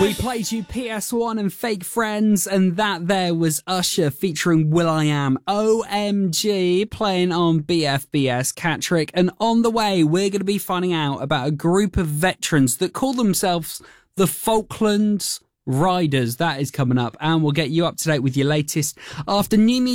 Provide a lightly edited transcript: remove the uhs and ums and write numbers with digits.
We played you PS1 and Fake Friends, and that there was Usher featuring will.i.am. OMG, playing on BFBS Cattrick. And on the way, we're going to be finding out about a group of veterans that call themselves the Falklands Riders. That is coming up, and we'll get you up to date with your latest after new music.